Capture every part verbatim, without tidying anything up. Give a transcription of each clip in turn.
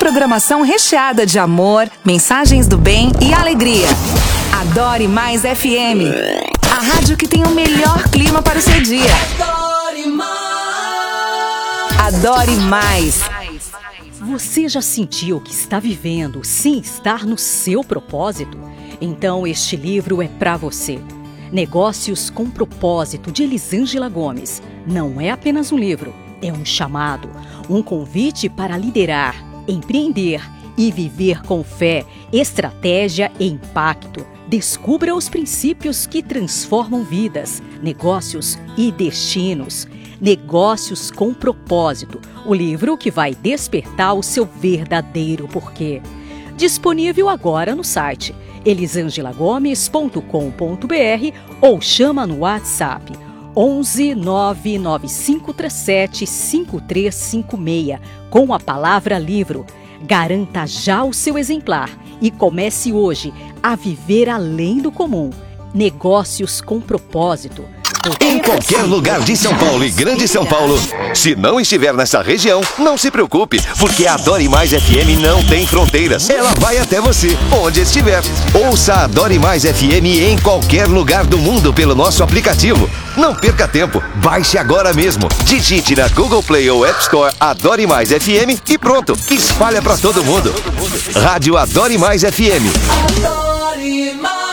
programação recheada de amor, mensagens do bem e alegria. Adore Mais F M, a rádio que tem o melhor clima para o seu dia. Adore Mais. Adore Mais. Você já sentiu que está vivendo sem estar no seu propósito? Então este livro é para você. Negócios com Propósito, de Elisângela Gomes. Não é apenas um livro, é um chamado, um convite para liderar, empreender e viver com fé, estratégia e impacto. Descubra os princípios que transformam vidas, negócios e destinos. Negócios com Propósito, o livro que vai despertar o seu verdadeiro porquê. Disponível agora no site elisangela gomes ponto com ponto b r ou chama no WhatsApp onze nove nove cinco três sete cinco três cinco seis com a palavra livro. Garanta já o seu exemplar e comece hoje a viver além do comum. Negócios com Propósito. Em qualquer lugar de São Paulo e Grande São Paulo, se não estiver nessa região, não se preocupe, porque a Adore Mais F M não tem fronteiras. Ela vai até você, onde estiver. Ouça a Adore Mais F M em qualquer lugar do mundo pelo nosso aplicativo. Não perca tempo, baixe agora mesmo. Digite na Google Play ou App Store Adore Mais F M e pronto, espalha pra todo mundo. Rádio Adore Mais F M. Adore Mais.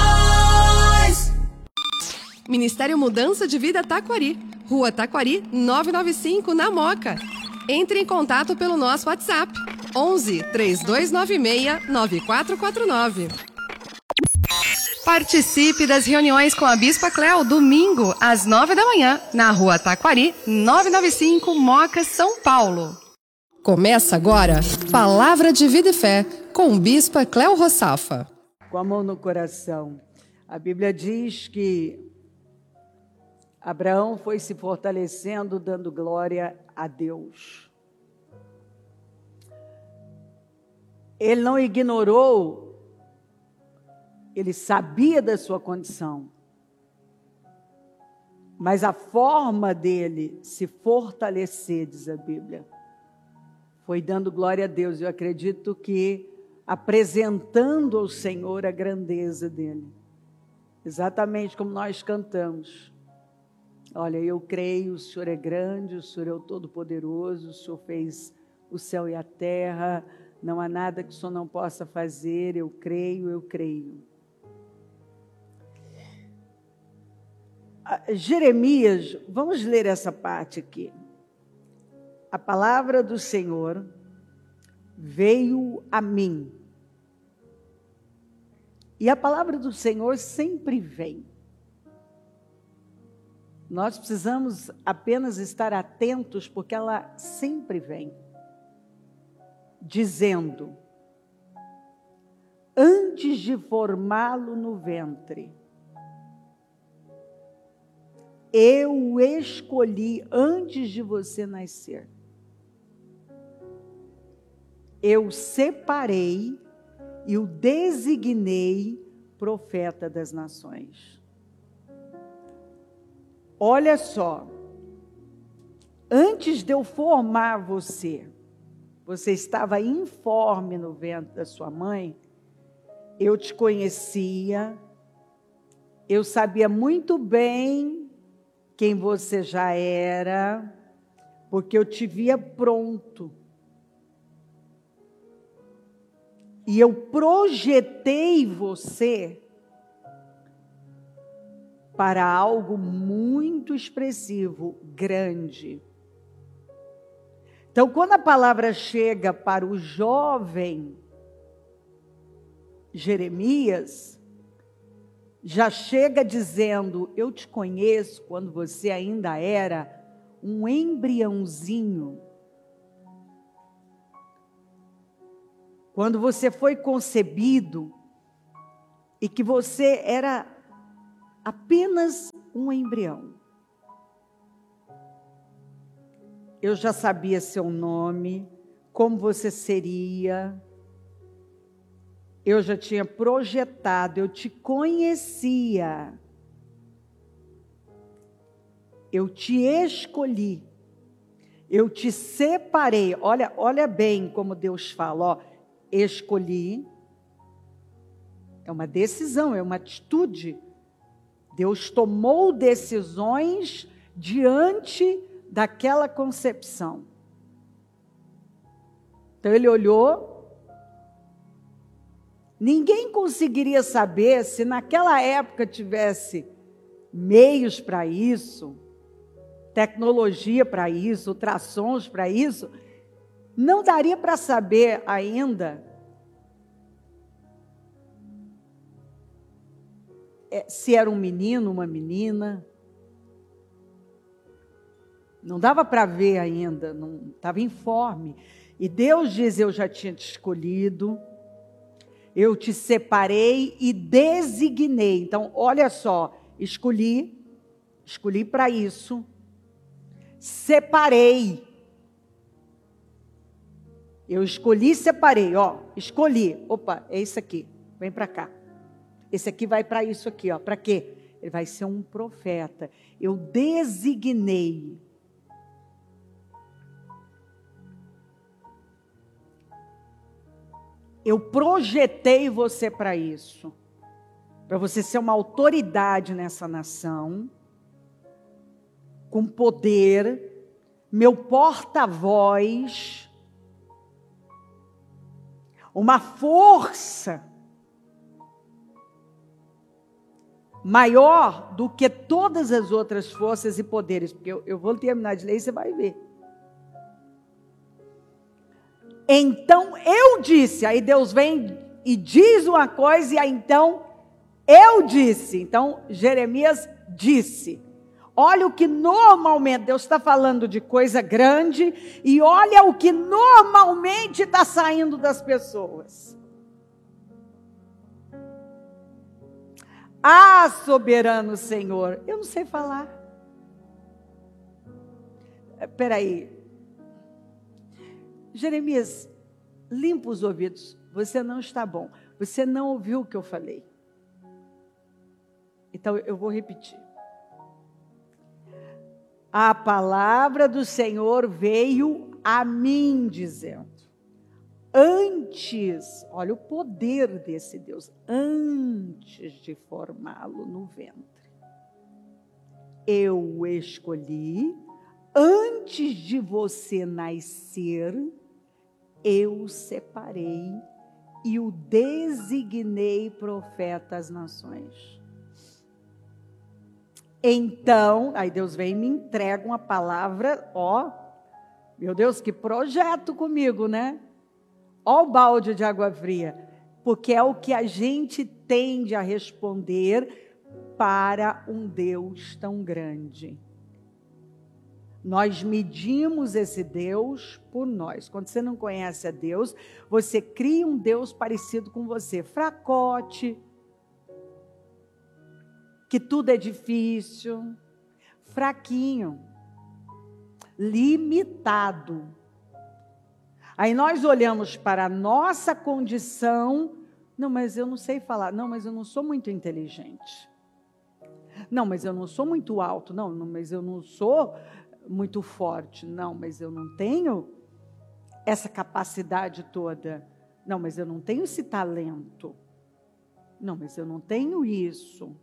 Ministério Mudança de Vida Taquari, Rua Taquari, novecentos e noventa e cinco, na Moca. Entre em contato pelo nosso WhatsApp, onze, três dois nove seis, nove quatro quatro nove. Participe das reuniões com a Bispa Cléo, domingo, às nove da manhã, na Rua Taquari, novecentos e noventa e cinco, Moca, São Paulo. Começa agora, Palavra de Vida e Fé, com Bispa Cléo Rossafa. Com a mão no coração, a Bíblia diz que Abraão foi se fortalecendo, dando glória a Deus. Ele não ignorou, ele sabia da sua condição, mas a forma dele se fortalecer, diz a Bíblia, foi dando glória a Deus. Eu acredito que apresentando ao Senhor a grandeza dele, exatamente como nós cantamos. Olha, eu creio, o Senhor é grande, o Senhor é o Todo-Poderoso, o Senhor fez o céu e a terra, não há nada que o Senhor não possa fazer, eu creio, eu creio. Jeremias, vamos ler essa parte aqui. A palavra do Senhor veio a mim. E a palavra do Senhor sempre vem. Nós precisamos apenas estar atentos, porque ela sempre vem, dizendo: antes de formá-lo no ventre, eu o escolhi antes de você nascer. Eu separei e o designei profeta das nações. Olha só, antes de eu formar você, você estava informe no ventre da sua mãe, eu te conhecia, eu sabia muito bem quem você já era, porque eu te via pronto. E eu projetei você para algo muito expressivo, grande. Então, quando a palavra chega para o jovem Jeremias, já chega dizendo: eu te conheço quando você ainda era um embriãozinho. Quando você foi concebido e que você era apenas um embrião. Eu já sabia seu nome, como você seria. Eu já tinha projetado, eu te conhecia. Eu te escolhi. Eu te separei. Olha, olha bem como Deus fala, ó, escolhi. É uma decisão, é uma atitude. Deus tomou decisões diante daquela concepção. Então ele olhou. Ninguém conseguiria saber se naquela época tivesse meios para isso, tecnologia para isso, ultrassons para isso. Não daria para saber ainda se era um menino, uma menina. Não dava para ver ainda, não estava informe. E Deus diz, eu já tinha te escolhido, eu te separei e designei. Então, olha só, escolhi, escolhi para isso, separei. Eu escolhi e separei, ó, escolhi. Opa, é isso aqui, vem para cá. Esse aqui vai para isso aqui, ó. Para quê? Ele vai ser um profeta. Eu designei. Eu projetei você para isso. Para você ser uma autoridade nessa nação. Com poder. Meu porta-voz. Uma força maior do que todas as outras forças e poderes. Porque eu, eu vou terminar de ler e você vai ver. Então eu disse, aí Deus vem e diz uma coisa, e aí então eu disse. Então Jeremias disse. Olha o que normalmente, Deus está falando de coisa grande, e olha o que normalmente está saindo das pessoas. Ah, soberano Senhor, eu não sei falar. Espera aí. Jeremias, limpa os ouvidos. Você não está bom. Você não ouviu o que eu falei. Então eu vou repetir. A palavra do Senhor veio a mim dizendo. Antes, olha o poder desse Deus, antes de formá-lo no ventre, eu o escolhi, antes de você nascer, eu o separei e o designei profeta às nações. Então, aí Deus vem e me entrega uma palavra, ó, meu Deus, que projeto comigo, né? Ó o balde de água fria, porque é o que a gente tende a responder para um Deus tão grande. Nós medimos esse Deus por nós. Quando você não conhece a Deus, você cria um Deus parecido com você, fracote, que tudo é difícil, fraquinho, limitado. Aí nós olhamos para a nossa condição, não, mas eu não sei falar, não, mas eu não sou muito inteligente, não, mas eu não sou muito alto, não, não mas eu não sou muito forte, não, mas eu não tenho essa capacidade toda, não, mas eu não tenho esse talento, não, mas eu não tenho isso.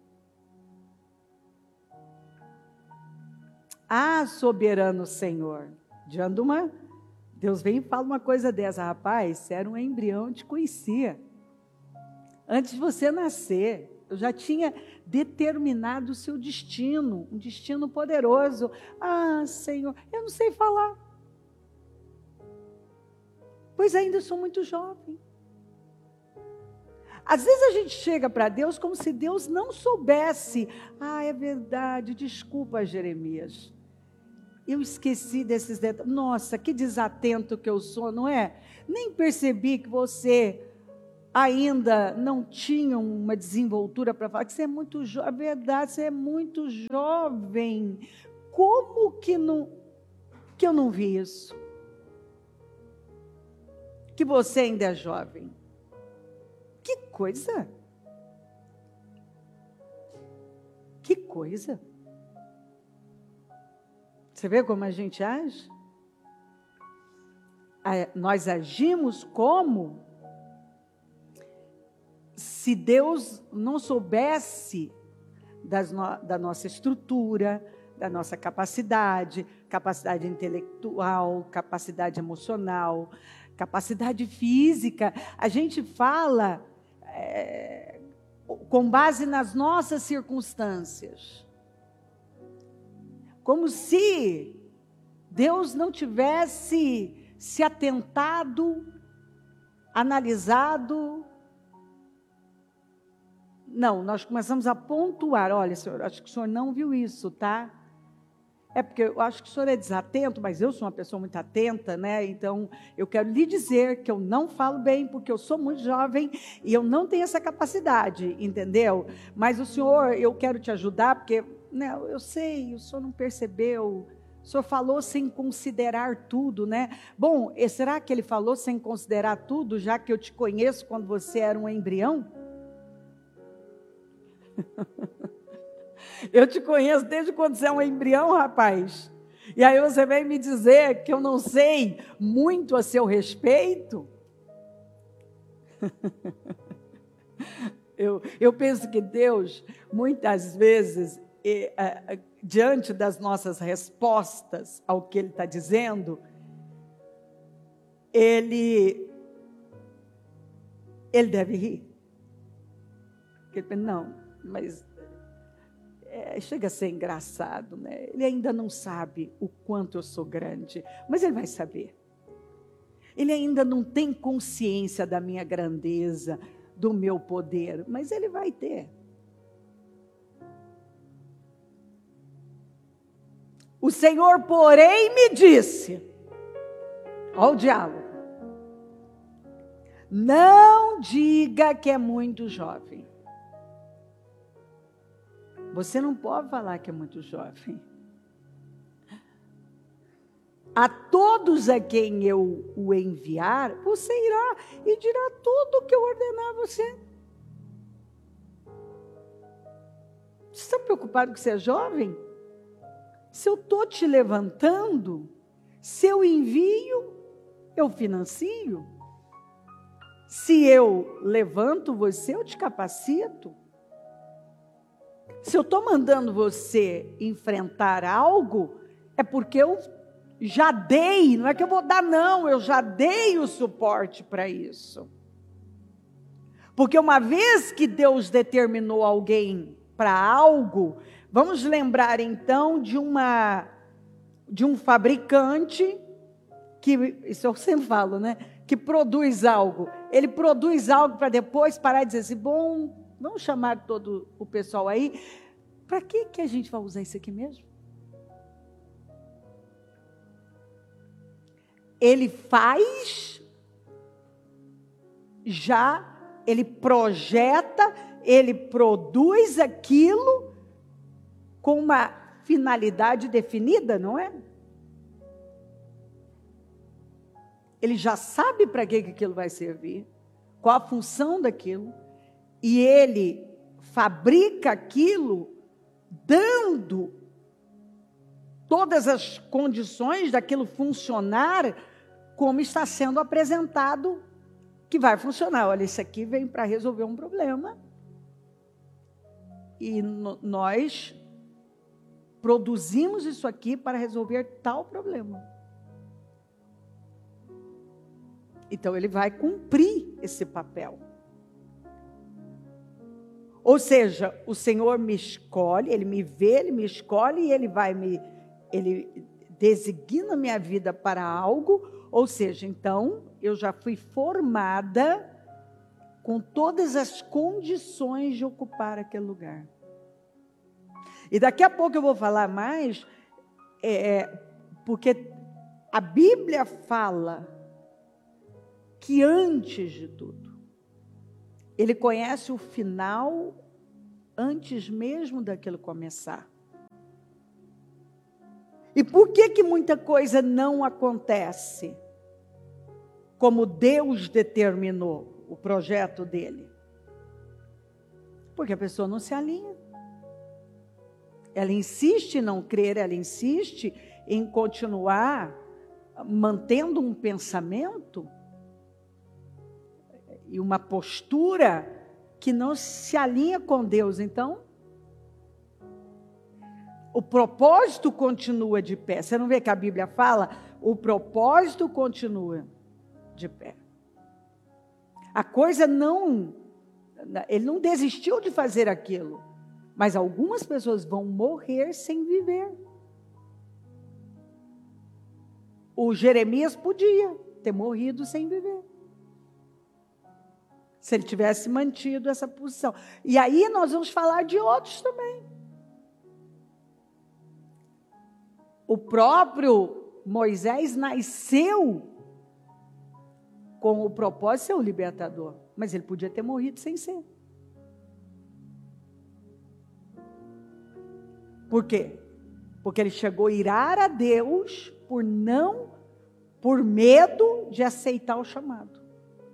Ah, soberano Senhor, diante de uma... Deus vem e fala uma coisa dessa, rapaz, você era um embrião, eu te conhecia. Antes de você nascer, eu já tinha determinado o seu destino, um destino poderoso. Ah, Senhor, eu não sei falar. Pois ainda sou muito jovem. Às vezes a gente chega para Deus como se Deus não soubesse. Ah, é verdade, desculpa, Jeremias. Eu esqueci desses detalhes. Nossa, que desatento que eu sou, não é? Nem percebi que você ainda não tinha uma desenvoltura para falar que você é muito jovem. A verdade, você é muito jovem. Como que, não, que eu não vi isso? Que você ainda é jovem. Que coisa! Que coisa! Você vê como a gente age? nós agimos como se Deus não soubesse das no, da nossa estrutura, da nossa capacidade, capacidade intelectual, capacidade emocional, capacidade física. A gente fala é, com base nas nossas circunstâncias. Como se Deus não tivesse se atentado, analisado. Não, nós começamos a pontuar. Olha, senhor, acho que o senhor não viu isso, tá? É porque eu acho que o senhor é desatento, mas eu sou uma pessoa muito atenta, né? Então, eu quero lhe dizer que eu não falo bem, porque eu sou muito jovem e eu não tenho essa capacidade, entendeu? Mas o senhor, eu quero te ajudar, porque, né, eu sei, o senhor não percebeu. O senhor falou sem considerar tudo, né? Bom, será que ele falou sem considerar tudo, já que eu te conheço quando você era um embrião? Eu te conheço desde quando você é um embrião, rapaz. E aí você vem me dizer que eu não sei muito a seu respeito? eu, eu penso que Deus, muitas vezes, é, é, diante das nossas respostas ao que Ele está dizendo, Ele, ele deve rir. Ele, não, mas é, chega a ser engraçado, né? Ele ainda não sabe o quanto eu sou grande, mas Ele vai saber. Ele ainda não tem consciência da minha grandeza, do meu poder, mas Ele vai ter. O Senhor, porém, me disse, olha o diálogo, não diga que é muito jovem. Você não pode falar que é muito jovem. A todos a quem eu o enviar, você irá e dirá tudo o que eu ordenar a você. Você está preocupado que você é jovem? Se eu estou te levantando, se eu envio, eu financio. Se eu levanto você, eu te capacito. Se eu estou mandando você enfrentar algo, é porque eu já dei, não é que eu vou dar não, eu já dei o suporte para isso. Porque uma vez que Deus determinou alguém para algo, vamos lembrar então de uma de um fabricante que, isso eu sempre falo, né? Que produz algo. Ele produz algo para depois parar e dizer assim, bom, vamos chamar todo o pessoal aí. Para que que a gente vai usar isso aqui mesmo? Ele faz, já, ele projeta, ele produz aquilo com uma finalidade definida, não é? Ele já sabe para que que aquilo vai servir, qual a função daquilo, e ele fabrica aquilo dando todas as condições daquilo funcionar como está sendo apresentado, que vai funcionar. Olha, isso aqui vem para resolver um problema. E no, nós produzimos isso aqui para resolver tal problema. Então, ele vai cumprir esse papel. Ou seja, o Senhor me escolhe, Ele me vê, Ele me escolhe e Ele vai me... Ele designa minha vida para algo, ou seja, então, eu já fui formada com todas as condições de ocupar aquele lugar. E daqui a pouco eu vou falar mais, é, porque a Bíblia fala que antes de tudo, Ele conhece o final antes mesmo daquilo começar. E por que que muita coisa não acontece como Deus determinou o projeto dele? Porque a pessoa não se alinha. Ela insiste em não crer, ela insiste em continuar mantendo um pensamento e uma postura que não se alinha com Deus. Então, o propósito continua de pé. Você não vê que a Bíblia fala? O propósito continua de pé. A coisa não... Ele não desistiu de fazer aquilo. Mas algumas pessoas vão morrer sem viver. O Jeremias podia ter morrido sem viver. Se ele tivesse mantido essa posição. E aí nós vamos falar de outros também. O próprio Moisés nasceu com o propósito de ser o libertador. Mas ele podia ter morrido sem ser. Por quê? Porque ele chegou a irar a Deus por não, por medo de aceitar o chamado.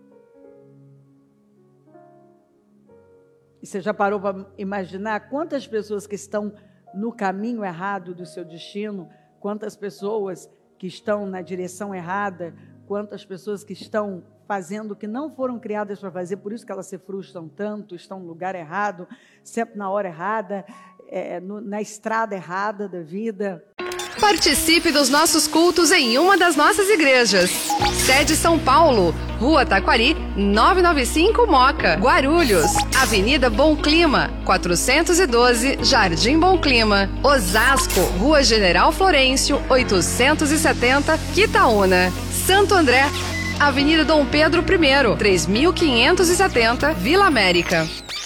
E você já parou para imaginar quantas pessoas que estão no caminho errado do seu destino, quantas pessoas que estão na direção errada, quantas pessoas que estão fazendo o que não foram criadas para fazer, por isso que elas se frustram tanto, estão no lugar errado, sempre na hora errada, é, no, na estrada errada da vida. Participe dos nossos cultos em uma das nossas igrejas. Sede São Paulo, Rua Taquari, novecentos e noventa e cinco Moca, Guarulhos, Avenida Bom Clima, quatrocentos e doze, Jardim Bom Clima, Osasco, Rua General Florencio, oitocentos e setenta, Quitaúna, Santo André, Avenida Dom Pedro I, três mil quinhentos e setenta, Vila América.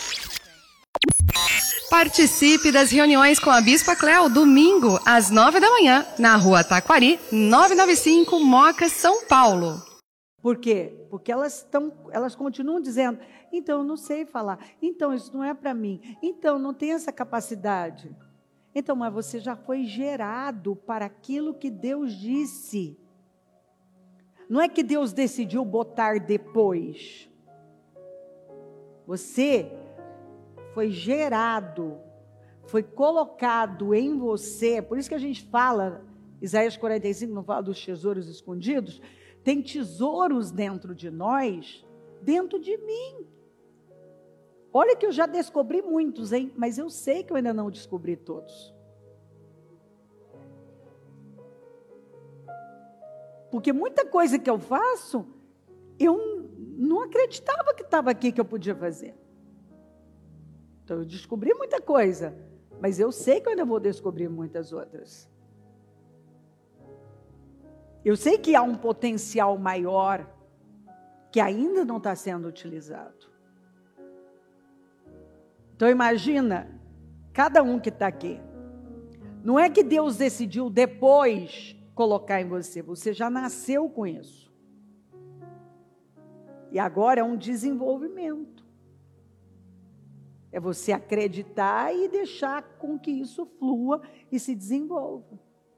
Participe das reuniões com a Bispa Cléo, domingo, às nove da manhã, na Rua Taquari, novecentos e noventa e cinco, Moca, São Paulo. Por quê? Porque elas, tão, elas continuam dizendo, então eu não sei falar, então isso não é para mim, então não tem essa capacidade. Então, mas você já foi gerado para aquilo que Deus disse. Não é que Deus decidiu botar depois. Você foi gerado, foi colocado em você, por isso que a gente fala, Isaías quarenta e cinco não fala dos tesouros escondidos, tem tesouros dentro de nós, dentro de mim. Olha que eu já descobri muitos, hein? Mas eu sei que eu ainda não descobri todos. Porque muita coisa que eu faço, eu não acreditava que estava aqui que eu podia fazer. Então eu descobri muita coisa, mas eu sei que eu ainda vou descobrir muitas outras. Eu sei que há um potencial maior que ainda não está sendo utilizado. Então imagina, cada um que está aqui. Não é que Deus decidiu depois colocar em você, você já nasceu com isso. E agora é um desenvolvimento. É você acreditar e deixar com que isso flua e se desenvolva.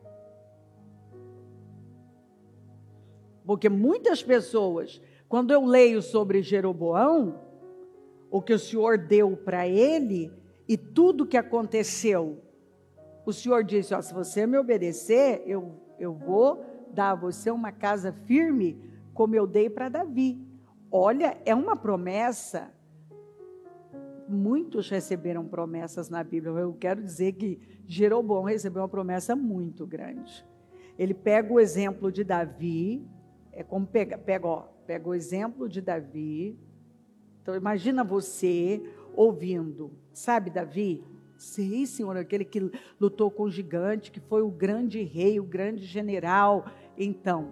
Porque muitas pessoas, quando eu leio sobre Jeroboão, o que o Senhor deu para ele e tudo que aconteceu, o Senhor disse, ó, se você me obedecer, eu, eu vou dar a você uma casa firme, como eu dei para Davi. Olha, é uma promessa. Muitos receberam promessas na Bíblia. Eu quero dizer que Jeroboão recebeu uma promessa muito grande. Ele pega o exemplo de Davi, é como pega, pega, ó, pega o exemplo de Davi. Então imagina você ouvindo, sabe Davi? Sei, Senhor, aquele que lutou com o gigante, que foi o grande rei, o grande general. Então,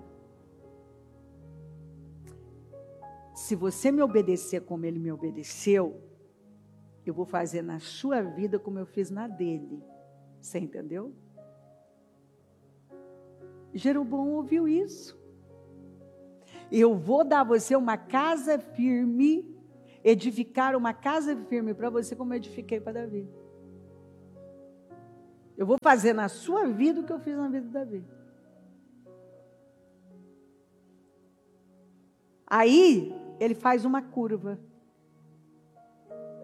se você me obedecer como ele me obedeceu, eu vou fazer na sua vida como eu fiz na dele. Você entendeu? Jeroboão ouviu isso. Eu vou dar a você uma casa firme, edificar uma casa firme para você como eu edifiquei para Davi. Eu vou fazer na sua vida o que eu fiz na vida de Davi. Aí, ele faz uma curva.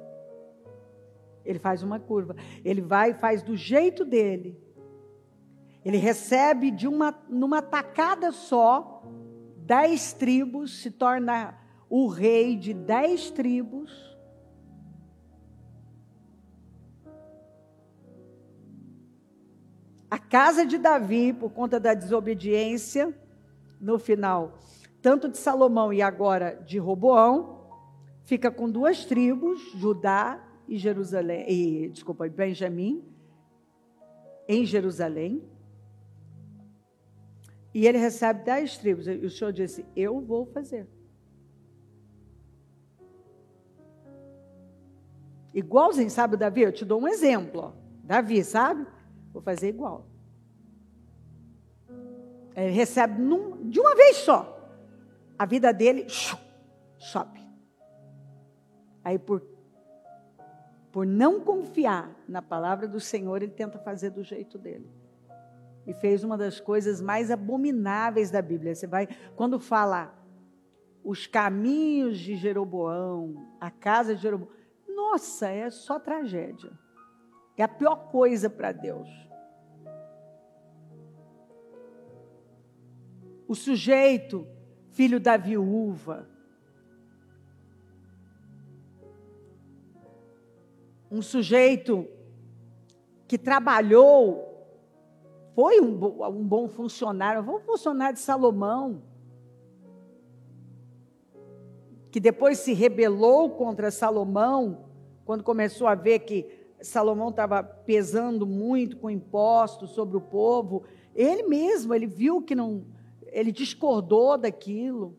Ele faz uma curva. Ele vai e faz do jeito dele. Ele recebe de uma, numa tacada só, dez tribos, se torna o rei de dez tribos. A casa de Davi, por conta da desobediência, no final, tanto de Salomão e agora de Roboão, fica com duas tribos, Judá e Jerusalém, e, desculpa, Benjamim, em Jerusalém. E ele recebe dez tribos. E o Senhor disse, eu vou fazer. Igualzinho, sabe, Davi? Eu te dou um exemplo. Ó. Davi, sabe? Vou fazer igual. Ele recebe num, de uma vez só. A vida dele sobe. Aí, por, por não confiar na palavra do Senhor, ele tenta fazer do jeito dele. E fez uma das coisas mais abomináveis da Bíblia. Você vai, quando fala os caminhos de Jeroboão, a casa de Jeroboão, nossa, é só tragédia. É a pior coisa para Deus. O sujeito, filho da viúva, um sujeito que trabalhou, foi um, um bom funcionário, foi um funcionário de Salomão, que depois se rebelou contra Salomão, quando começou a ver que Salomão estava pesando muito com impostos sobre o povo. Ele mesmo, ele viu que não, ele discordou daquilo.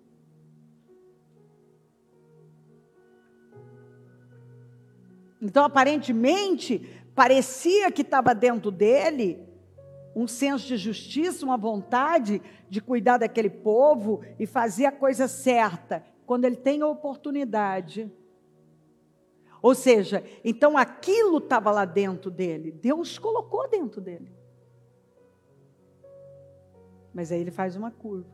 Então, aparentemente, parecia que estava dentro dele um senso de justiça, uma vontade de cuidar daquele povo e fazer a coisa certa, quando ele tem a oportunidade. Ou seja, então aquilo estava lá dentro dele, Deus colocou dentro dele. Mas aí ele faz uma curva.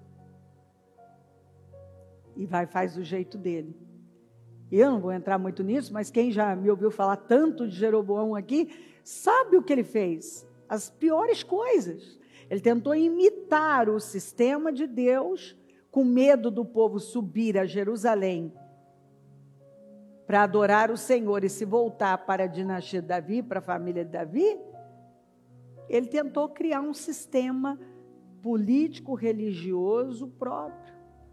E vai faz do jeito dele. Eu não vou entrar muito nisso, mas quem já me ouviu falar tanto de Jeroboão aqui, sabe o que ele fez? As piores coisas. Ele tentou imitar o sistema de Deus, com medo do povo subir a Jerusalém para adorar o Senhor e se voltar para a dinastia de Davi, para a família de Davi. Ele tentou criar um sistema político, religioso próprio.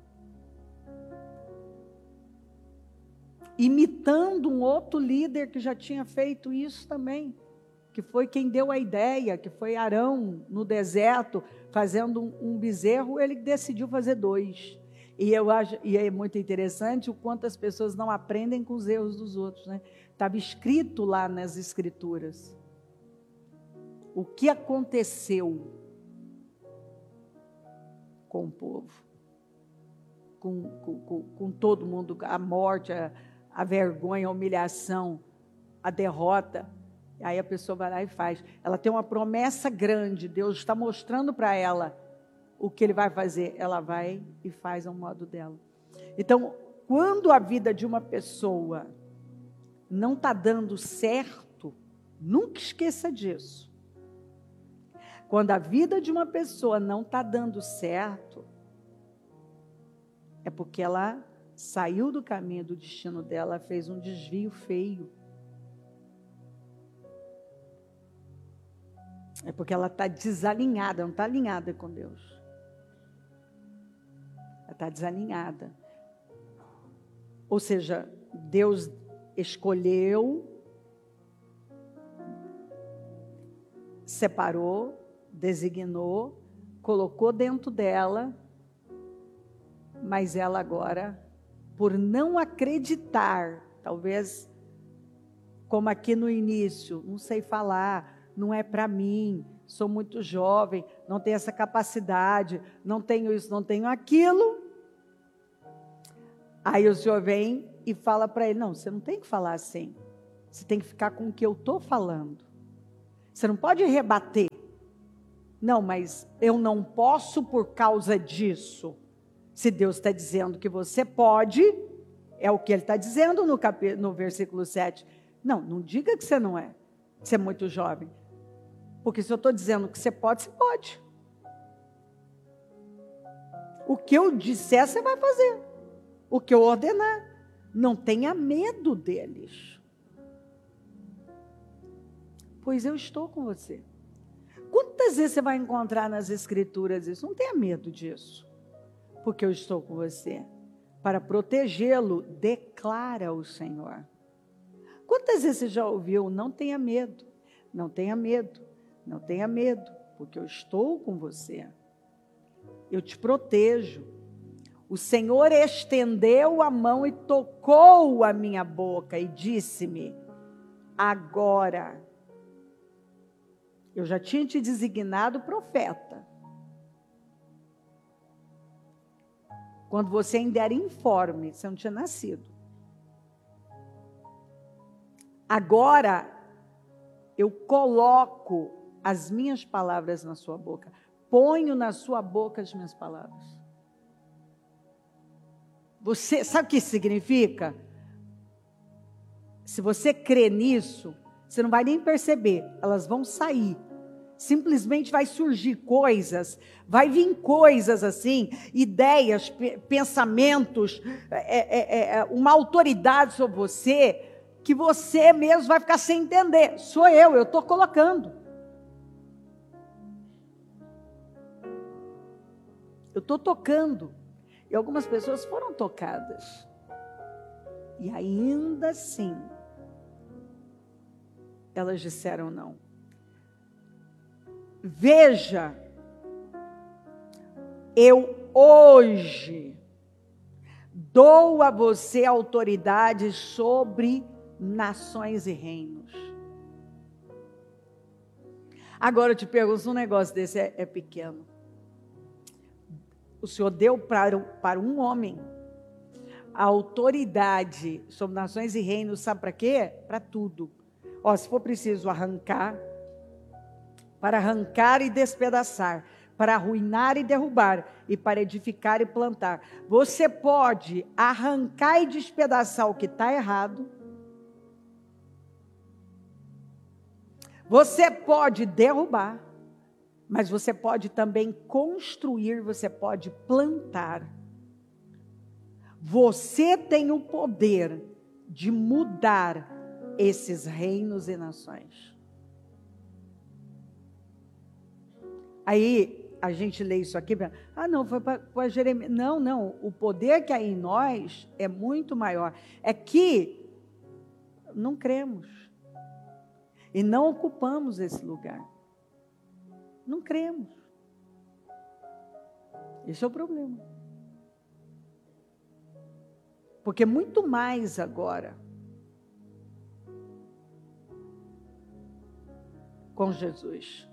Imitando um outro líder que já tinha feito isso também, que foi quem deu a ideia, que foi Arão, no deserto, fazendo um, um bezerro, ele decidiu fazer dois. E eu acho, e é muito interessante o quanto as pessoas não aprendem com os erros dos outros, né? Estava escrito lá nas Escrituras o que aconteceu com o povo, com, com, com, com todo mundo, a morte, a, a vergonha, a humilhação, a derrota. Aí a pessoa vai lá e faz. Ela tem uma promessa grande, Deus está mostrando para ela o que ele vai fazer. Ela vai e faz ao modo dela. Então, quando a vida de uma pessoa não está dando certo, nunca esqueça disso. Quando a vida de uma pessoa não está dando certo, é porque ela saiu do caminho do destino dela, fez um desvio feio. É porque ela está desalinhada, não está alinhada com Deus. Ela está desalinhada. Ou seja, Deus escolheu, separou, designou, colocou dentro dela, mas ela agora, por não acreditar, talvez, como aqui no início, não sei falar, não é para mim, sou muito jovem, não tenho essa capacidade, não tenho isso, não tenho aquilo. Aí o Senhor vem e fala para ele, não, você não tem que falar assim, você tem que ficar com o que eu estou falando. Você não pode rebater. Não, mas eu não posso por causa disso. Se Deus está dizendo que você pode, é o que Ele está dizendo no, cap... no versículo sete. Não, não diga que você não é, que você é muito jovem. Porque se eu estou dizendo que você pode, você pode. O que eu disser, você vai fazer. O que eu ordenar. Não tenha medo deles. Pois eu estou com você. Quantas vezes você vai encontrar nas Escrituras isso? Não tenha medo disso. Porque eu estou com você. Para protegê-lo, declara o Senhor. Quantas vezes você já ouviu? Não tenha medo. Não tenha medo. Não tenha medo. Porque eu estou com você. Eu te protejo. O Senhor estendeu a mão e tocou a minha boca e disse-me: agora, eu já tinha te designado profeta. Quando você ainda era informe, você não tinha nascido. Agora, eu coloco as minhas palavras na sua boca. Ponho na sua boca as minhas palavras. Você sabe o que isso significa? Se você crê nisso, você não vai nem perceber, elas vão sair. Simplesmente vai surgir coisas, vai vir coisas assim, ideias, pensamentos, é, é, é, uma autoridade sobre você, que você mesmo vai ficar sem entender. Sou eu, eu estou colocando. Eu estou tocando. E algumas pessoas foram tocadas. E ainda assim, elas disseram não. Veja, eu hoje dou a você autoridade sobre nações e reinos. Agora eu te pergunto, um negócio desse é, é pequeno. O Senhor deu para, para um homem a autoridade sobre nações e reinos, sabe para quê? Para tudo. Ó, se for preciso arrancar, para arrancar e despedaçar, para arruinar e derrubar, e para edificar e plantar. Você pode arrancar e despedaçar o que está errado. Você pode derrubar. Mas você pode também construir, você pode plantar. Você tem o poder de mudar esses reinos e nações. Aí a gente lê isso aqui, ah não, foi para Jeremias. Não, não, o poder que há em nós é muito maior. É que não cremos e não ocupamos esse lugar. Não cremos. Esse é o problema. Porque muito mais agora, com Jesus.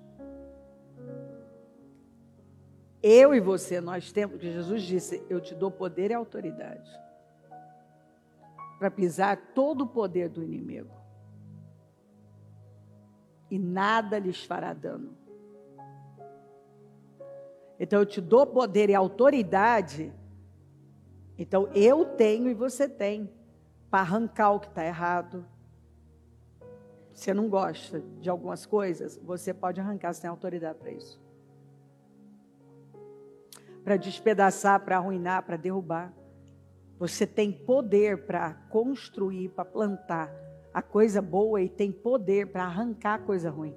Eu e você, nós temos, que Jesus disse, eu te dou poder e autoridade para pisar todo o poder do inimigo. E nada lhes fará dano. Então, eu te dou poder e autoridade. Então, eu tenho e você tem. Para arrancar o que está errado. Você não gosta de algumas coisas, você pode arrancar, você tem autoridade para isso. Para despedaçar, para arruinar, para derrubar. Você tem poder para construir, para plantar a coisa boa e tem poder para arrancar a coisa ruim.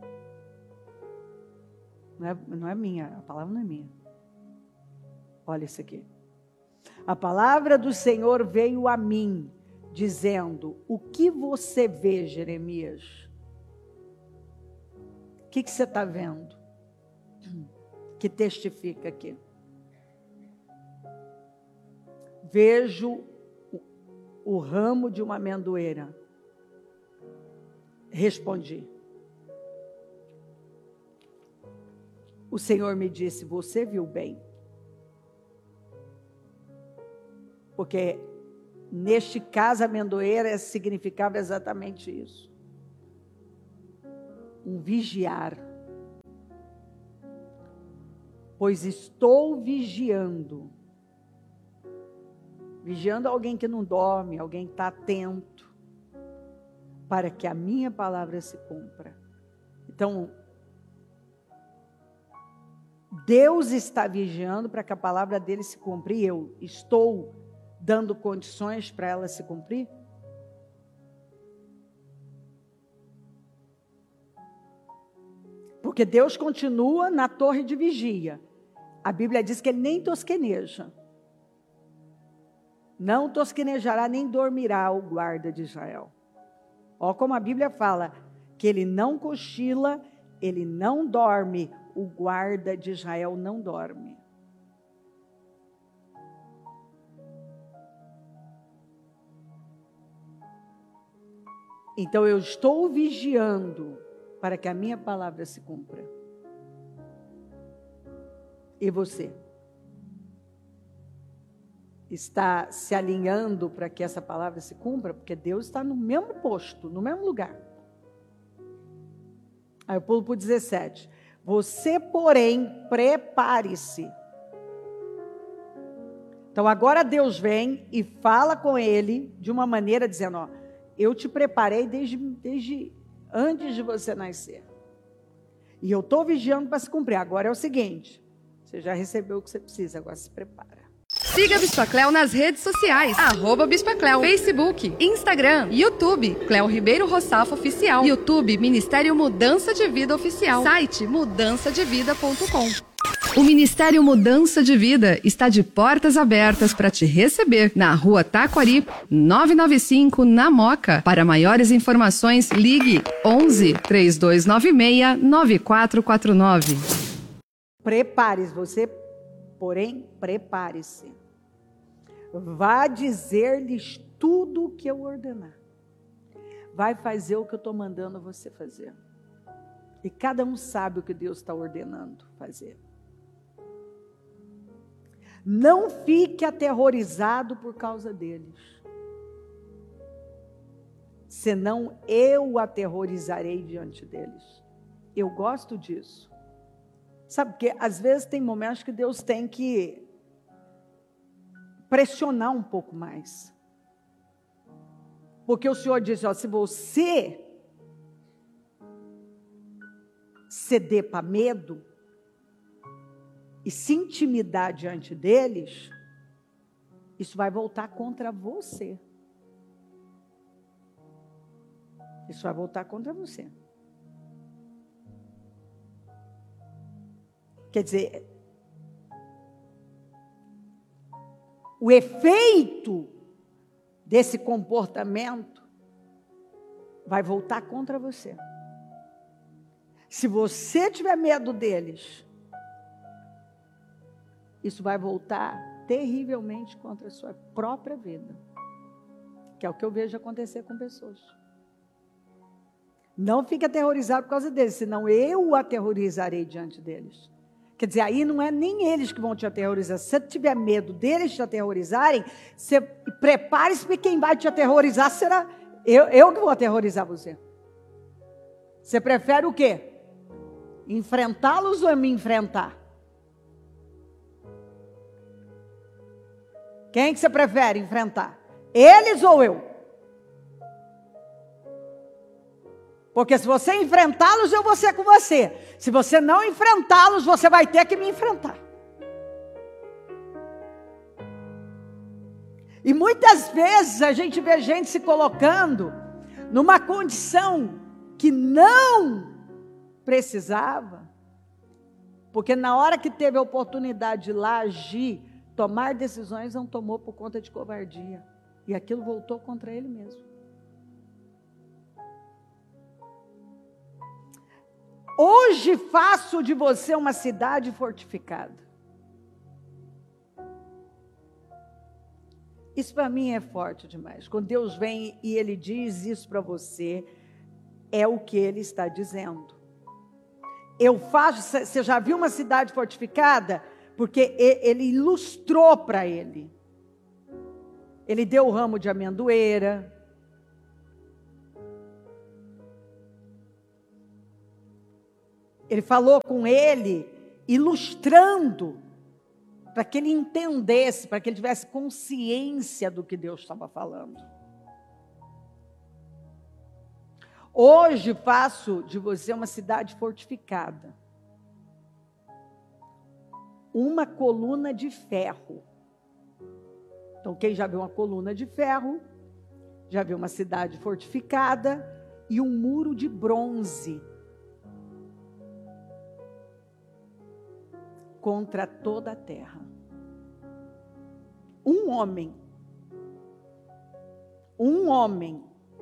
Não é, não é minha, a palavra não é minha. Olha isso aqui. A palavra do Senhor veio a mim, dizendo, o que você vê, Jeremias? O que, que você está vendo? Que testifica aqui. Vejo o, o ramo de uma amendoeira. Respondi. O Senhor me disse, você viu bem. Porque neste caso, a amendoeira significava exatamente isso. Um vigiar. Pois estou vigiando. Vigiando alguém que não dorme, alguém que está atento. Para que a minha palavra se cumpra. Então, Deus está vigiando para que a palavra dele se cumpra e eu estou dando condições para ela se cumprir? Porque Deus continua na torre de vigia. A Bíblia diz que ele nem tosqueneja. Não tosquenejará nem dormirá o guarda de Israel. Ó, como a Bíblia fala, que ele não cochila, ele não dorme, o guarda de Israel não dorme. Então eu estou vigiando para que a minha palavra se cumpra. E você? Está se alinhando para que essa palavra se cumpra? Porque Deus está no mesmo posto, no mesmo lugar. Aí eu pulo para o dezessete. Você, porém, prepare-se. Então agora Deus vem e fala com ele de uma maneira dizendo, ó, eu te preparei desde, desde antes de você nascer. E eu estou vigiando para se cumprir. Agora é o seguinte, você já recebeu o que você precisa, agora se prepara. Siga a Bispa Cleo nas redes sociais, arroba Bispa Cleo, Facebook, Instagram, YouTube, Cleo Ribeiro Rossafo Oficial, YouTube, Ministério Mudança de Vida Oficial, site mudança de vida ponto com. O Ministério Mudança de Vida está de portas abertas para te receber na Rua Taquari, novecentos e noventa e cinco, na Moca. Para maiores informações, ligue onze, três dois nove seis, nove quatro quatro nove. Prepare-se, você, porém, prepare-se. Vá dizer-lhes tudo o que eu ordenar. Vai fazer o que eu estou mandando você fazer. E cada um sabe o que Deus está ordenando fazer. Não fique aterrorizado por causa deles. Senão eu o aterrorizarei diante deles. Eu gosto disso. Sabe, porque às vezes tem momentos que Deus tem que pressionar um pouco mais. Porque o Senhor diz, ó, se você ceder para medo e se intimidar diante deles, isso vai voltar contra você. Isso vai voltar contra você. Quer dizer, o efeito desse comportamento vai voltar contra você. Se você tiver medo deles, isso vai voltar terrivelmente contra a sua própria vida. Que é o que eu vejo acontecer com pessoas. Não fique aterrorizado por causa deles, senão eu o aterrorizarei diante deles. Quer dizer, aí não é nem eles que vão te aterrorizar. Se você tiver medo deles te aterrorizarem, você prepare-se, porque quem vai te aterrorizar será eu, eu que vou aterrorizar você. Você prefere o quê? Enfrentá-los ou me enfrentar? Quem que você prefere enfrentar? Eles ou eu? Porque se você enfrentá-los, eu vou ser com você. Se você não enfrentá-los, você vai ter que me enfrentar. E muitas vezes a gente vê gente se colocando numa condição que não precisava. Porque na hora que teve a oportunidade de ir lá agir, tomar decisões, não tomou por conta de covardia. E aquilo voltou contra ele mesmo. Hoje faço de você uma cidade fortificada. Isso para mim é forte demais. Quando Deus vem e Ele diz isso para você, é o que Ele está dizendo. Eu faço, você já viu uma cidade fortificada? Porque Ele ilustrou para ele. Ele deu o ramo de amendoeira. Ele falou com ele, ilustrando, para que ele entendesse, para que ele tivesse consciência do que Deus estava falando. Hoje faço de você uma cidade fortificada. uma coluna de ferro. Então, quem já viu uma coluna de ferro, já viu uma cidade fortificada e um muro de bronze contra toda a terra. Um homem. Um homem.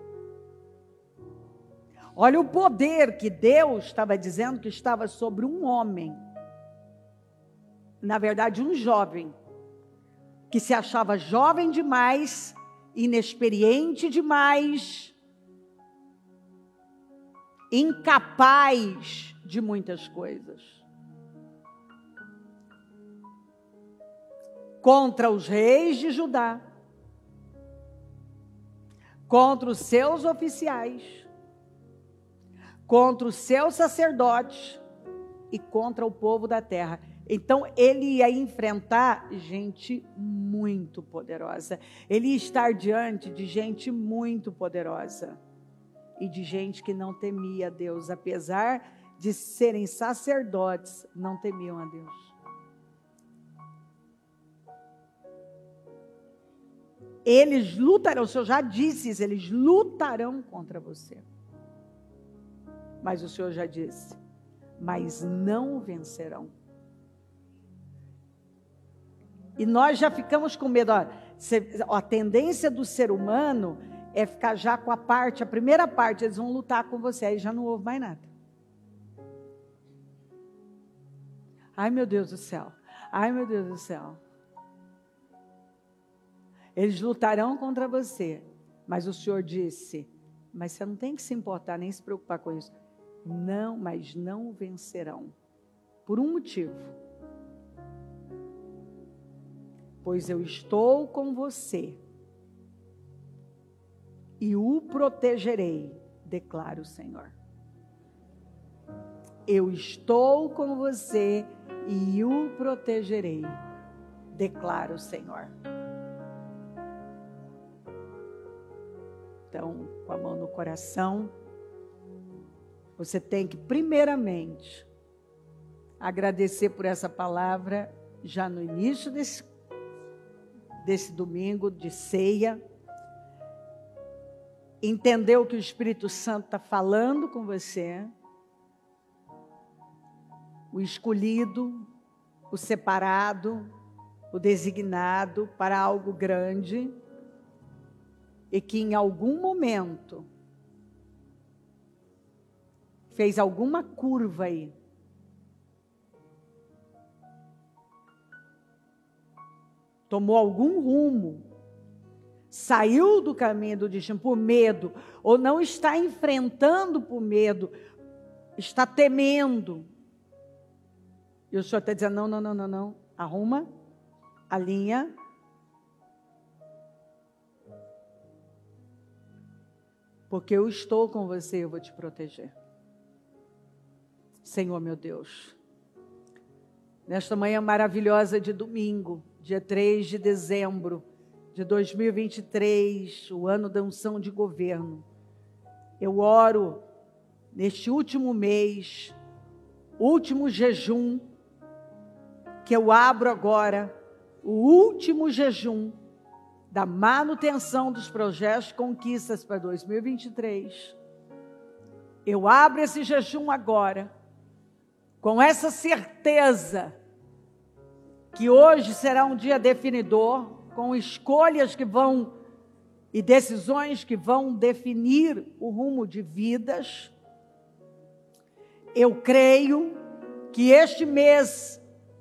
Olha o poder que Deus estava dizendo que estava sobre um homem. Na verdade, um jovem, que se achava jovem demais, inexperiente demais, incapaz de muitas coisas. Contra os reis de Judá, contra os seus oficiais, contra os seus sacerdotes e contra o povo da terra. Então, ele ia enfrentar gente muito poderosa. Ele ia estar diante de gente muito poderosa. E de gente que não temia a Deus. Apesar de serem sacerdotes, não temiam a Deus. Eles lutarão, o Senhor já disse isso, eles lutarão contra você. Mas o Senhor já disse, mas não vencerão. E nós já ficamos com medo. Ó, a tendência do ser humano é ficar já com a parte, a primeira parte, eles vão lutar com você, aí já não houve mais nada. Ai, meu Deus do céu. Ai, meu Deus do céu. Eles lutarão contra você, mas o Senhor disse, mas você não tem que se importar, nem se preocupar com isso. Não, mas não vencerão. Por um motivo. Pois eu estou com você e o protegerei, declara o Senhor. Eu estou com você e o protegerei, declara o Senhor. Então, com a mão no coração, você tem que, primeiramente, agradecer por essa palavra, já no início desse, desse domingo de ceia, entender o que o Espírito Santo está falando com você, o escolhido, o separado, o designado para algo grande, e que em algum momento fez alguma curva aí. Tomou algum rumo, saiu do caminho do destino por medo, ou não está enfrentando por medo, está temendo. E o Senhor está dizendo, não, não, não, não, não, arruma, alinha. Porque eu estou com você, eu vou te proteger. Senhor, meu Deus, nesta manhã maravilhosa de domingo, dia três de dezembro de dois mil e vinte e três, o ano da unção de governo, eu oro neste último mês, último jejum, que eu abro agora, o último jejum da manutenção dos projetos de conquistas para dois mil e vinte e três. Eu abro esse jejum agora, com essa certeza que hoje será um dia definidor, com escolhas que vão e decisões que vão definir o rumo de vidas. Eu creio que este mês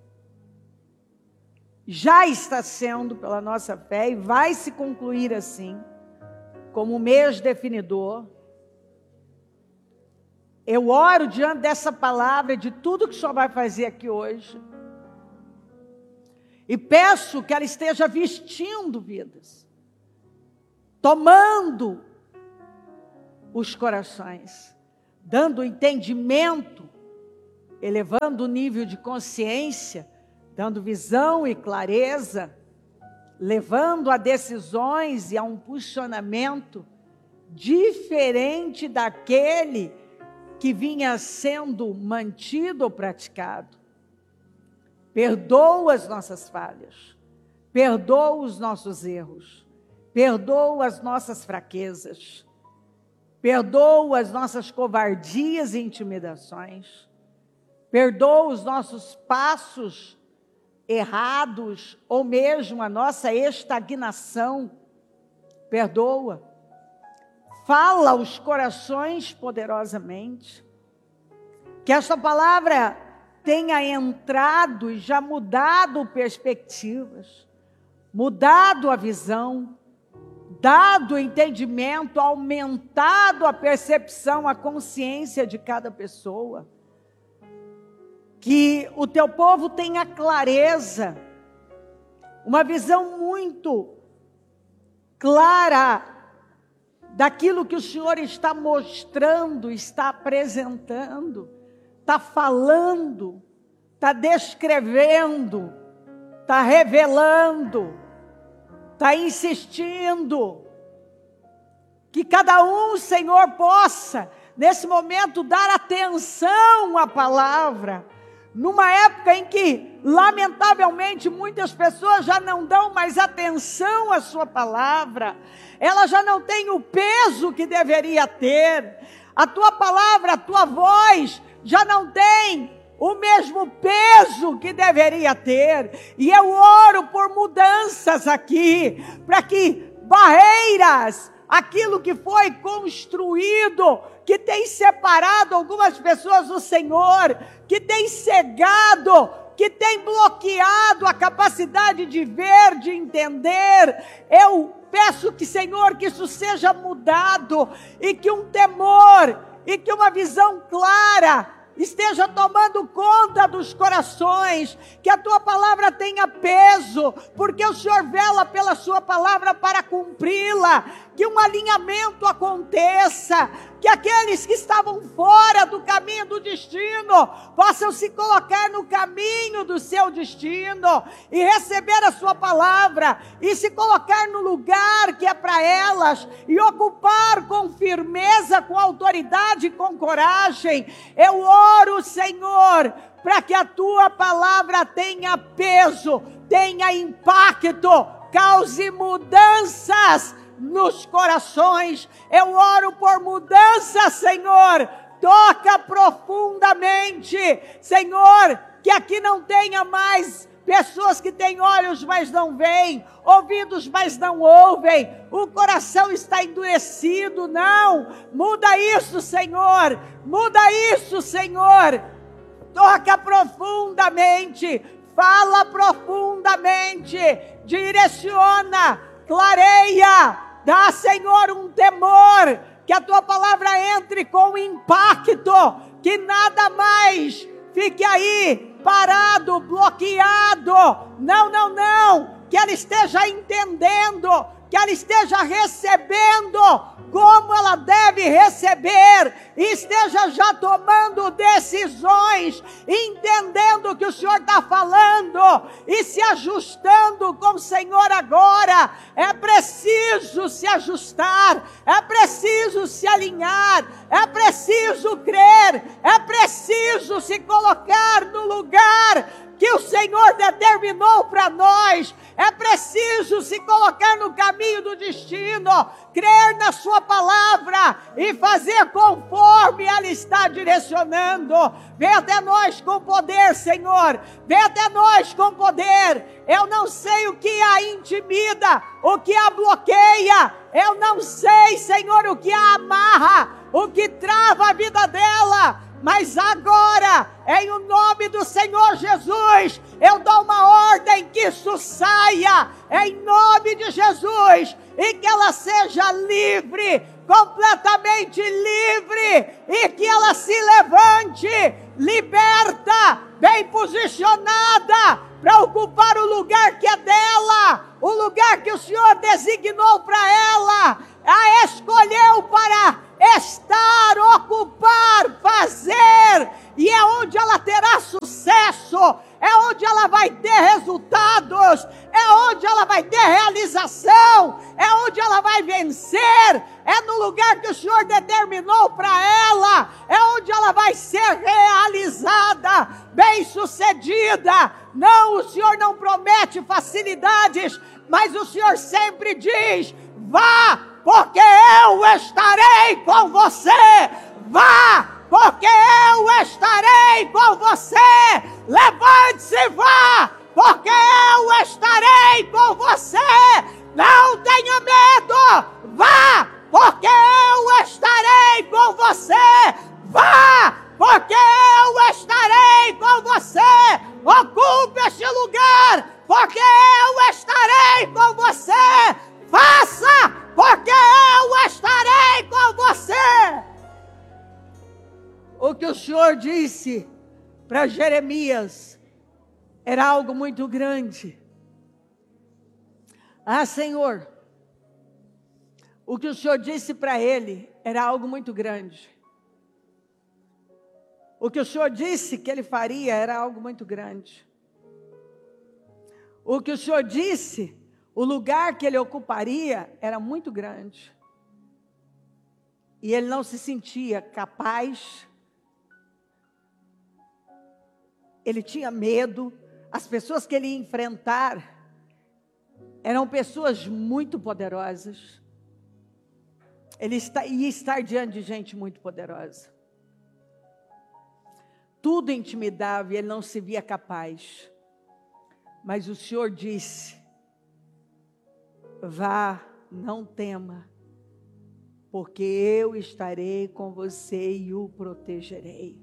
já está sendo, pela nossa fé, e vai se concluir assim, como um mês definidor. Eu oro diante dessa palavra, de tudo que o Senhor vai fazer aqui hoje, e peço que ela esteja vestindo vidas, tomando os corações, dando entendimento, elevando o nível de consciência, dando visão e clareza, levando a decisões e a um posicionamento diferente daquele que vinha sendo mantido ou praticado. perdoa as nossas falhas, perdoa os nossos erros, perdoa as nossas fraquezas, perdoa as nossas covardias e intimidações, perdoa os nossos passos errados ou mesmo a nossa estagnação, perdoa. Fala aos corações poderosamente, que esta palavra tenha entrado e já mudado perspectivas, mudado a visão, dado o entendimento, aumentado a percepção, a consciência de cada pessoa. Que o teu povo tenha clareza, uma visão muito clara daquilo que o Senhor está mostrando, está apresentando, está falando, está descrevendo, está revelando, está insistindo. Que cada um, Senhor, possa, nesse momento, dar atenção à palavra, numa época em que, lamentavelmente, muitas pessoas já não dão mais atenção à sua palavra, ela já não tem o peso que deveria ter, a tua palavra, a tua voz, já não tem o mesmo peso que deveria ter, e eu oro por mudanças aqui, para que barreiras, aquilo que foi construído, que tem separado algumas pessoas do Senhor, que tem cegado, que tem bloqueado a capacidade de ver, de entender, eu peço que, Senhor, que isso seja mudado, e que um temor, e que uma visão clara esteja tomando conta dos corações, que a tua palavra tenha peso, porque o Senhor vela pela sua palavra para cumpri-la, que um alinhamento aconteça, que aqueles que estavam fora do caminho do destino, possam se colocar no caminho do seu destino, e receber a sua palavra, e se colocar no lugar que é para elas, e ocupar com firmeza, com autoridade, com coragem. Eu oro, Senhor, para que a tua palavra tenha peso, tenha impacto, cause mudanças nos corações. Eu oro por mudança, Senhor. Toca profundamente, Senhor, que aqui não tenha mais pessoas que têm olhos, mas não veem, ouvidos, mas não ouvem, o coração está endurecido. Não, muda isso, Senhor, muda isso, Senhor. Toca profundamente, fala profundamente, direciona, clareia, dá, Senhor, um temor, que a tua palavra entre com impacto, que nada mais fique aí parado, bloqueado. Não, não, não, que ela esteja entendendo, que ela esteja recebendo como ela deve receber, e esteja já tomando decisões, entendendo o que o Senhor está falando, e se ajustando com o Senhor agora. É preciso se ajustar, é preciso se alinhar, é preciso crer, é preciso se colocar no lugar que o Senhor determinou para nós. É preciso se colocar no caminho do destino, crer na sua palavra e fazer conforme ela está direcionando. Vem até nós com poder, Senhor, vem até nós com poder. Eu não sei o que a intimida, o que a bloqueia, eu não sei, Senhor, o que a amarra, o que trava a vida dela, mas agora, em o nome do Senhor Jesus, eu dou uma ordem que isso saia, em nome de Jesus, e que ela seja livre, completamente livre, e que ela se levante, liberta, bem posicionada, para ocupar o lugar que é dela, o lugar que o Senhor designou para ela, a escolheu para estar, ocupar, fazer, e é onde ela terá sucesso, é onde ela vai ter resultados, é onde ela vai ter realização, é onde ela vai vencer, é no lugar que o Senhor determinou para ela, é onde ela vai ser realizada, bem-sucedida. Não, o Senhor não promete facilidades, mas o Senhor sempre diz: vá, porque eu estarei com você. Vá, porque eu estarei com você. Levante-se e vá, porque eu estarei com você. Não tenha medo. Vá, porque eu estarei com você. Vá, porque eu estarei com você. Ocupe este lugar, porque eu estarei com você. Faça, porque eu estarei com você. O que o Senhor disse para Jeremias era algo muito grande. Ah, Senhor, o que o Senhor disse para ele era algo muito grande. O que o Senhor disse que ele faria era algo muito grande. O que o Senhor disse, o lugar que ele ocuparia era muito grande. E ele não se sentia capaz. Ele tinha medo. As pessoas que ele ia enfrentar eram pessoas muito poderosas. Ele ia estar diante de gente muito poderosa. Tudo intimidava e ele não se via capaz. Mas o Senhor disse: vá, não tema, porque eu estarei com você e o protegerei.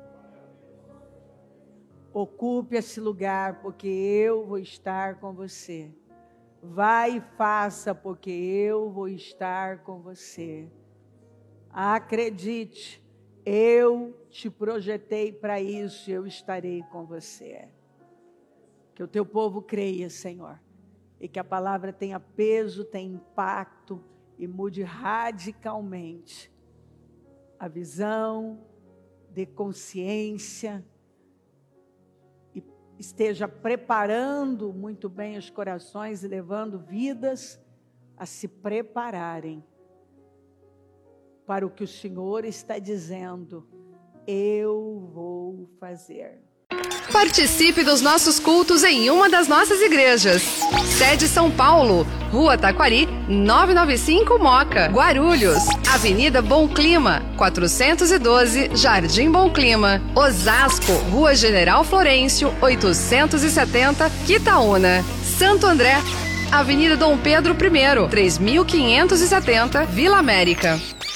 Ocupe esse lugar, porque eu vou estar com você. Vá e faça, porque eu vou estar com você. Acredite, eu te projetei para isso, eu estarei com você. Que o teu povo creia, Senhor, e que a palavra tenha peso, tenha impacto e mude radicalmente a visão, de consciência, e esteja preparando muito bem os corações e levando vidas a se prepararem para o que o Senhor está dizendo: eu vou fazer. Participe dos nossos cultos em uma das nossas igrejas. Sede São Paulo, Rua Taquari, novecentos e noventa e cinco Moca, Guarulhos. Avenida Bom Clima, quatrocentos e doze, Jardim Bom Clima. Osasco, Rua General Florencio, oitocentos e setenta, Quitaúna. Santo André, Avenida Dom Pedro I, três mil quinhentos e setenta, Vila América.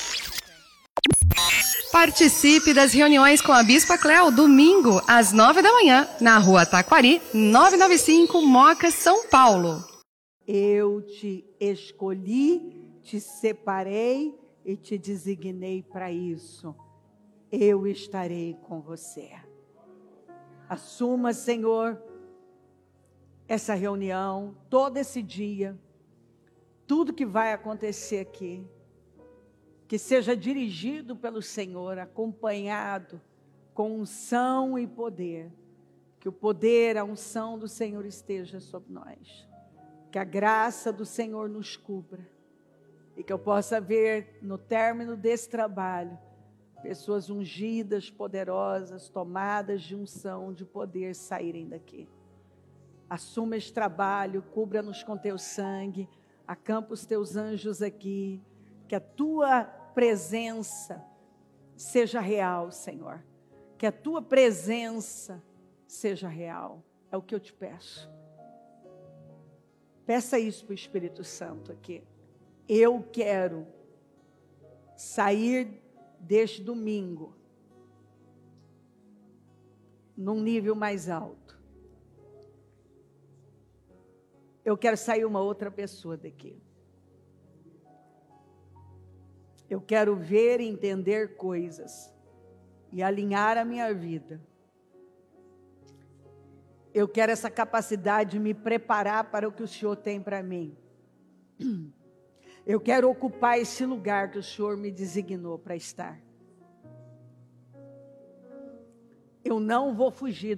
Participe das reuniões com a Bispa Cléo, domingo, às nove da manhã, na Rua Taquari, novecentos e noventa e cinco, Moca, São Paulo. Eu te escolhi, te separei e te designei para isso. Eu estarei com você. Assuma, Senhor, essa reunião, todo esse dia, tudo que vai acontecer aqui. Que seja dirigido pelo Senhor, acompanhado com unção e poder. Que o poder, a unção do Senhor esteja sobre nós. Que a graça do Senhor nos cubra. E que eu possa ver no término desse trabalho, pessoas ungidas, poderosas, tomadas de unção, de poder saírem daqui. Assuma este trabalho, cubra-nos com teu sangue, acampa os teus anjos aqui. Que a tua presença seja real, Senhor. Que a tua presença seja real. É o que eu te peço. Peça isso para o Espírito Santo aqui. Eu quero sair deste domingo num nível mais alto. Eu quero sair uma outra pessoa daqui. Eu quero ver e entender coisas e alinhar a minha vida. Eu quero essa capacidade de me preparar para o que o Senhor tem para mim. Eu quero ocupar esse lugar que o Senhor me designou para estar. Eu não vou fugir